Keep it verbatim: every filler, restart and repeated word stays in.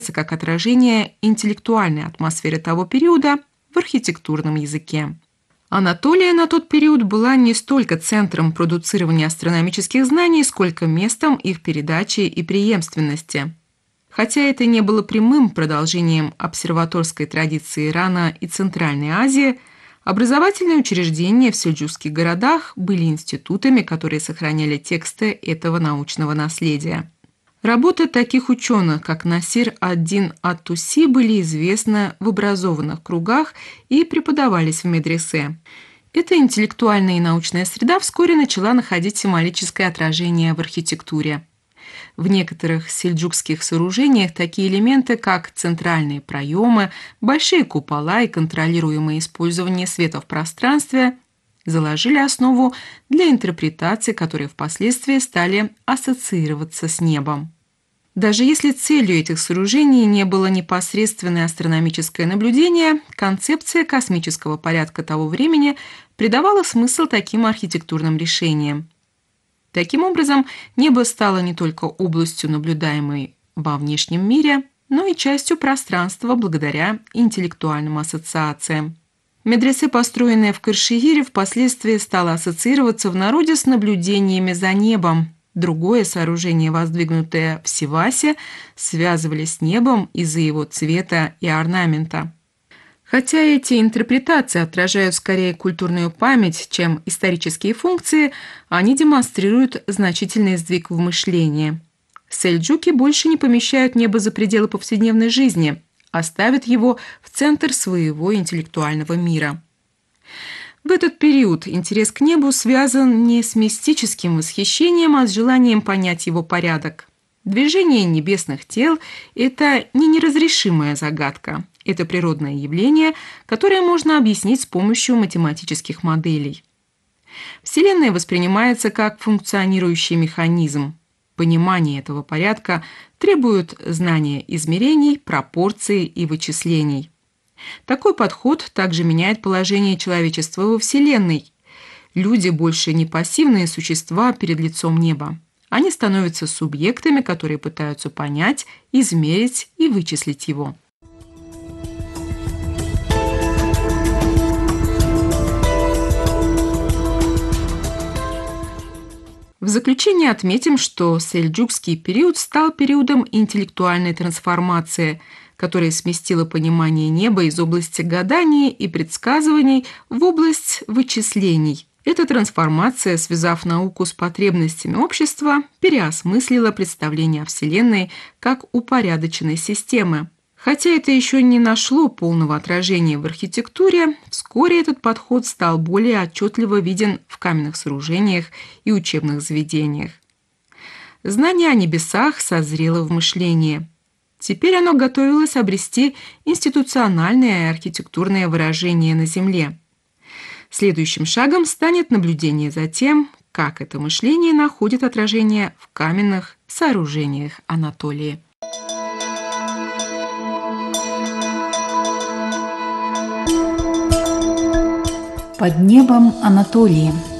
как отражение интеллектуальной атмосферы того периода в архитектурном языке. Анатолия на тот период была не столько центром продуцирования астрономических знаний, сколько местом их передачи и преемственности. Хотя это не было прямым продолжением обсерваторской традиции Ирана и Центральной Азии, образовательные учреждения в сельджукских городах были институтами, которые сохраняли тексты этого научного наследия. Работы таких ученых, как Насир ад-Дин ат-Туси, были известны в образованных кругах и преподавались в медресе. Эта интеллектуальная и научная среда вскоре начала находить символическое отражение в архитектуре. В некоторых сельджукских сооружениях такие элементы, как центральные проемы, большие купола и контролируемое использование света в пространстве, заложили основу для интерпретаций, которые впоследствии стали ассоциироваться с небом. Даже если целью этих сооружений не было непосредственное астрономическое наблюдение, концепция космического порядка того времени придавала смысл таким архитектурным решениям. Таким образом, небо стало не только областью, наблюдаемой во внешнем мире, но и частью пространства благодаря интеллектуальным ассоциациям. Медресе, построенное в Кыршегире, впоследствии стало ассоциироваться в народе с наблюдениями за небом. Другое сооружение, воздвигнутое в Сивасе, связывали с небом из-за его цвета и орнамента. Хотя эти интерпретации отражают скорее культурную память, чем исторические функции, они демонстрируют значительный сдвиг в мышлении. Сельджуки больше не помещают небо за пределы повседневной жизни, а ставят его в центр своего интеллектуального мира. В этот период интерес к небу связан не с мистическим восхищением, а с желанием понять его порядок. Движение небесных тел – это не неразрешимая загадка. Это природное явление, которое можно объяснить с помощью математических моделей. Вселенная воспринимается как функционирующий механизм. Понимание этого порядка требует знания измерений, пропорций и вычислений. Такой подход также меняет положение человечества во Вселенной. Люди больше не пассивные существа перед лицом неба. Они становятся субъектами, которые пытаются понять, измерить и вычислить его. В заключение отметим, что сельджукский период стал периодом интеллектуальной трансформации, которая сместила понимание неба из области гаданий и предсказываний в область вычислений. Эта трансформация, связав науку с потребностями общества, переосмыслила представление о Вселенной как упорядоченной системы. Хотя это еще не нашло полного отражения в архитектуре, вскоре этот подход стал более отчетливо виден в каменных сооружениях и учебных заведениях. Знание о небесах созрело в мышлении. Теперь оно готовилось обрести институциональное и архитектурное выражение на Земле. Следующим шагом станет наблюдение за тем, как это мышление находит отражение в каменных сооружениях Анатолии. Под небом Анатолии.